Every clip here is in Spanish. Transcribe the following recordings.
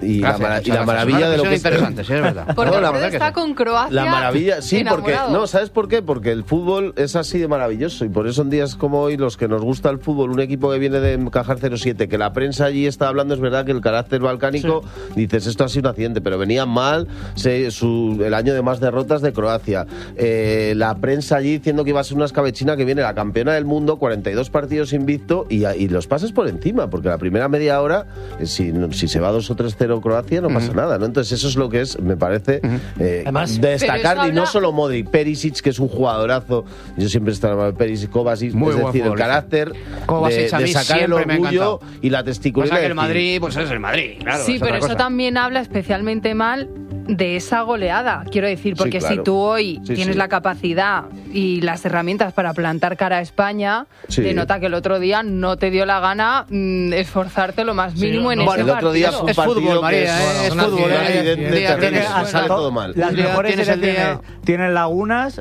y la maravilla de lo que es interesante, sí, es verdad. Porque Alfredo está con Croacia. La maravilla, sí, enamorado. porque no, ¿sabes por qué? Porque el fútbol es así de maravilloso y por eso en días como hoy los que nos gusta el fútbol, un equipo que viene de encajar 0-7, que la prensa allí está hablando, es verdad que el carácter balcánico, dices, esto ha sido un accidente, pero venía mal el año de más derrotas de Croacia. La prensa allí diciendo que iba a ser una escabechina, que viene la campeona del mundo, 42 partidos invicto y los pases por encima, porque la primera media hora, si se va 2 o 3-0 Croacia, no pasa nada, ¿no? Entonces eso es lo que es, me parece, Además, destacar, y no solo Modric, Perisic, que es un jugadorazo, yo siempre he estado hablando de Perisic, Kovacic, es decir, el carácter de sacar el orgullo y la testicularidad. Pasa que el Madrid, pues es el Madrid, claro. Sí, pero eso también habla especialmente mal de esa goleada, quiero decir, porque claro. si tú hoy tienes la capacidad y las herramientas para plantar cara a España, denota que el otro día no te dio la gana esforzarte lo más mínimo en ese partido. El otro día fue un partido fútbol, María, es fútbol. Sale todo mal. Las mejores selecciones tienen lagunas.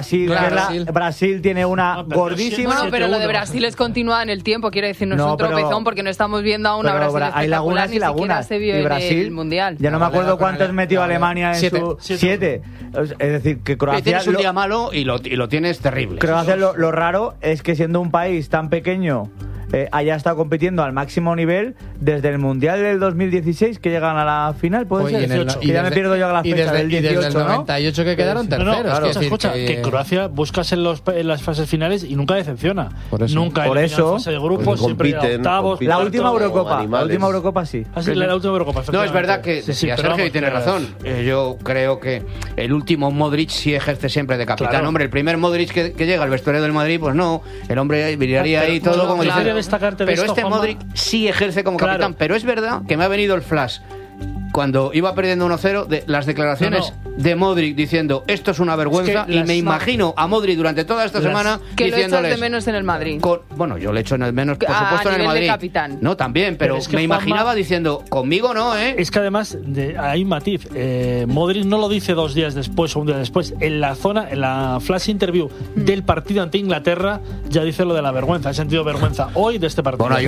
Brasil tiene una gordísima. Bueno, pero lo de Brasil es continuada en el tiempo, quiero decir, no es un tropezón, porque no estamos viendo a una Brasil hay lagunas y lagunas. Se vio y Brasil, en el Mundial. Ya no me acuerdo cuántos metió Alemania en 7. Es decir, que Croacia... Tienes un día malo y lo tienes terrible. Croacia lo raro es que siendo un país tan pequeño haya estado compitiendo al máximo nivel desde el Mundial del 2016, que llegan a la final, puede ser. 18. Y ya me pierdo yo a la fecha del 18, y desde el 98 que quedaron terceros. Claro, escucha, que Croacia buscas en las fases finales y nunca decepciona. Por eso. Nunca en la fase de grupos, siempre octavos. La última Eurocopa sí. La última Eurocopa. No, es verdad que Sergio y tiene razón. Yo creo que el último Modric sí ejerce siempre de capitán. Claro. Hombre, el primer Modric que llega al vestuario del Madrid, pues no, el hombre miraría ahí todo como dice. Pero este Modric sí ejerce como capitán. Pero es verdad que me ha venido el flash cuando iba perdiendo 1-0 de las declaraciones de Modric diciendo esto es una vergüenza, y me imagino a Modric durante toda esta semana que diciéndoles, lo echas de menos en el Madrid. Bueno, yo le echo en el menos, por supuesto, en el Madrid. De capitán. No, también, pero es que me imaginaba diciendo, conmigo no, Es que además hay un matiz. Modric no lo dice 2 días después o un día después. En la flash interview del partido ante Inglaterra ya dice lo de la vergüenza. He sentido vergüenza hoy de este partido. Bueno, hay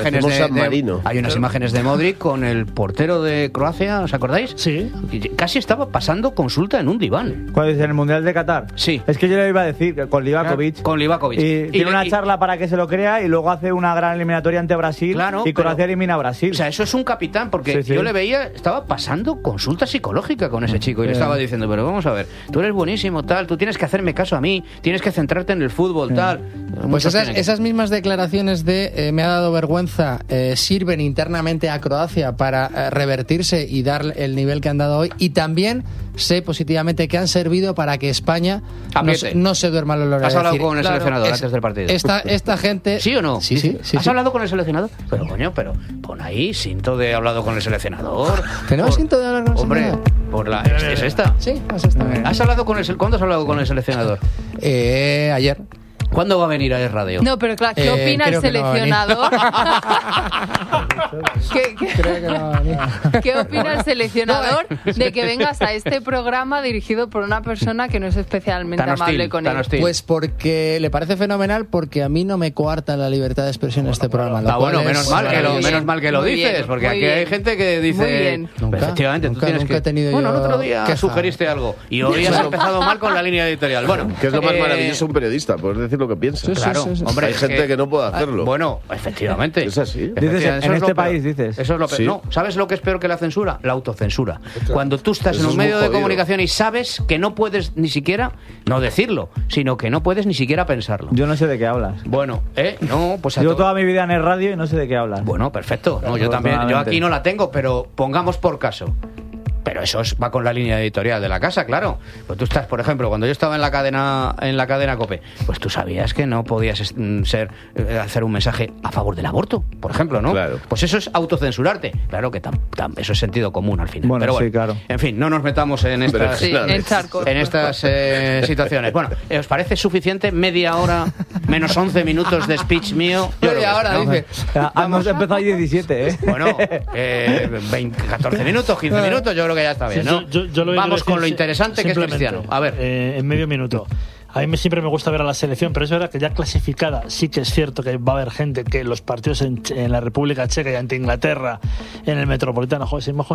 unas imágenes de Modric con el portero de Croacia, ¿os acordáis? Sí. Casi estaba pasando consulta en un diván. ¿Cuál es? ¿En el Mundial de Qatar? Sí. Es que yo le iba a decir, con Livakovic. Y tiene una charla para que se lo crea y luego hace una gran eliminatoria ante Brasil y Croacia elimina a Brasil. O sea, eso es un capitán, porque yo le veía, estaba pasando consulta psicológica con ese chico y le estaba diciendo, pero vamos a ver, tú eres buenísimo, tal, tú tienes que hacerme caso a mí, tienes que centrarte en el fútbol, tal. Pues esas mismas declaraciones de me ha dado vergüenza sirven internamente a Croacia para revertirse y dar el nivel que han dado hoy, y también sé positivamente que han servido para que España no se duerma los lores. ¿Has hablado con el seleccionador antes del partido? Esta gente... ¿Sí o no? Sí. ¿Has hablado con el seleccionador? Pero coño, pon ahí cinto de hablado con el seleccionador. ¿Tenemos cinto de hablar con el seleccionador? Hombre, ¿es esta? Sí, es esta. ¿Cuándo has hablado con el seleccionador? Ayer. ¿Cuándo va a venir a Es Radio? No, pero claro, ¿qué opina el seleccionador? ¿Qué opina el seleccionador de que vengas a este programa dirigido por una persona que no es especialmente amable con él? Pues porque le parece fenomenal, porque a mí no me coarta la libertad de expresión en este programa. Menos mal que lo dices, porque aquí hay gente que dice... Efectivamente, tú tienes que... Bueno, el otro día sugeriste algo y hoy has empezado mal con la línea editorial. Bueno, que es lo más maravilloso un periodista, poder decir lo que piensa. Claro, hombre, hay gente que no puede hacerlo. Bueno, efectivamente. Es así. Dices, en este país, dices. Eso es lo peor. No, ¿sabes lo que es peor que la censura? La autocensura. Cuando tú estás en un medio de comunicación y sabes que no puedes ni siquiera, no decirlo, sino que no puedes ni siquiera pensarlo. Yo no sé de qué hablas. Bueno, no, pues... Llevo toda mi vida en el radio y no sé de qué hablas. Bueno, perfecto. No, yo también. Yo aquí no la tengo, pero pongamos por caso. Pero eso va con la línea editorial de la casa, claro. Pues tú estás, por ejemplo, cuando yo estaba en la cadena COPE, pues tú sabías que no podías hacer un mensaje a favor del aborto, por ejemplo, ¿no? Claro. Pues eso es autocensurarte. Claro que eso es sentido común al final. Bueno, pero bueno, sí, claro. En fin, no nos metamos en estas, en estas situaciones. Bueno, ¿os parece suficiente media hora menos 11 minutos de speech mío? Media hora, ¿no? Dice. Hemos empezado ahí 17, ¿eh? Bueno, 14 minutos, 15 minutos, yo creo que ya está bien, ¿no? Vamos con lo interesante que es Cristiano. A ver. En medio minuto. A mí siempre me gusta ver a la selección, pero es verdad que ya clasificada sí que es cierto que va a haber gente que los partidos en la República Checa y ante Inglaterra en el Metropolitano, joder,